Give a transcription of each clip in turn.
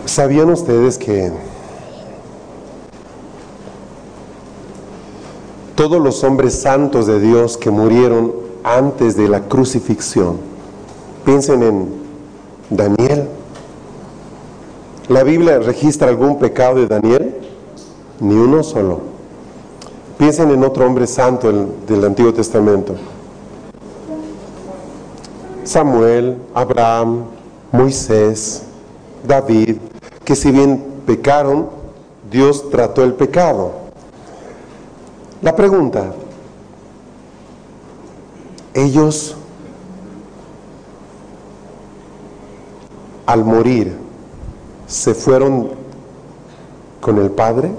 ¿Sabían ustedes que todos los hombres santos de Dios que murieron antes de la crucifixión, piensen en Daniel, ¿la Biblia registra algún pecado de Daniel? Ni uno solo. Piensen en otro hombre santo del Antiguo Testamento: Samuel, Abraham, Moisés, David, que si bien pecaron, Dios trató el pecado. La pregunta: ellos al morir se fueron con el Padre.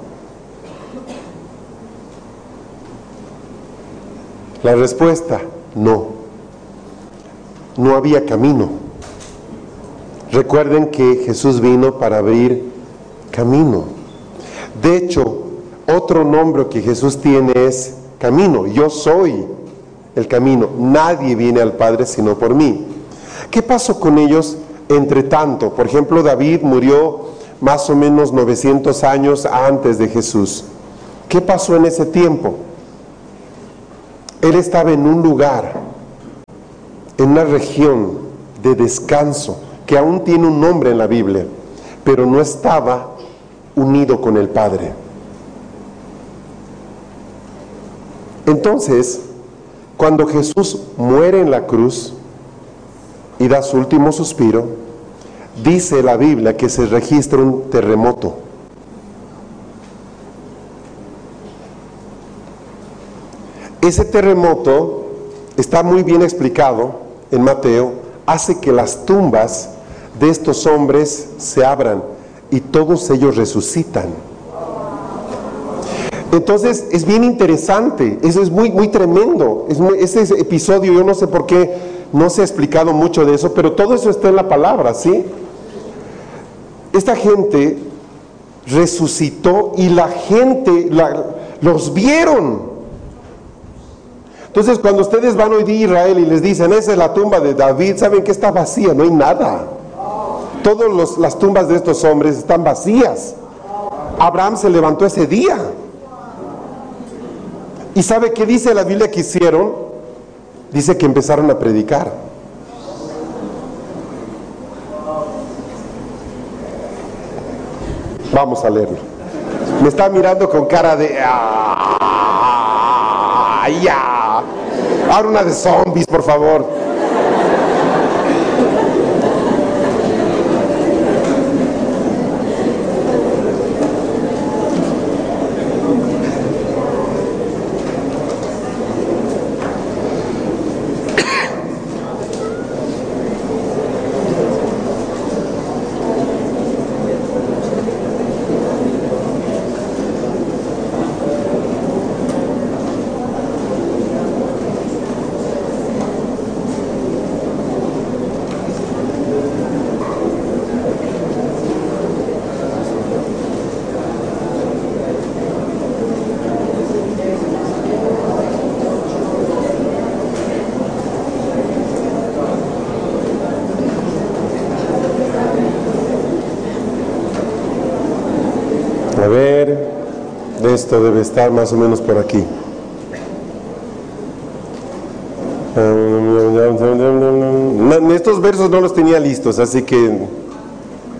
La respuesta: no. No había camino. Recuerden que Jesús vino para abrir camino. De hecho, otro nombre que Jesús tiene es camino. Yo soy el camino. Nadie viene al Padre sino por mí. ¿Qué pasó con ellos entre tanto? Por ejemplo, David murió más o menos 900 años antes de Jesús. ¿Qué pasó en ese tiempo? Él estaba en un lugar, en una región de descanso, que aún tiene un nombre en la Biblia, pero no estaba unido con el Padre. Entonces, cuando Jesús muere en la cruz y da su último suspiro, dice la Biblia que se registra un terremoto. Ese terremoto está muy bien explicado en Mateo, hace que las tumbas de estos hombres se abran y todos ellos resucitan. Entonces es bien interesante, eso es muy tremendo. Ese episodio, yo no sé por qué no se ha explicado mucho de eso, pero todo eso está en la palabra, ¿sí? Esta gente resucitó y la gente los vieron. Entonces, cuando ustedes van hoy día a Israel y les dicen, esa es la tumba de David, saben que está vacía, no hay nada. Todas las tumbas de estos hombres están vacías. Abraham se levantó ese día. ¿Y sabe qué dice la Biblia que hicieron? Dice que empezaron a predicar. Vamos a leerlo. Me está mirando con cara de... ¡ya! Ahora una de zombies, por favor. A ver, esto debe estar más o menos por aquí. Estos versos no los tenía listos, así que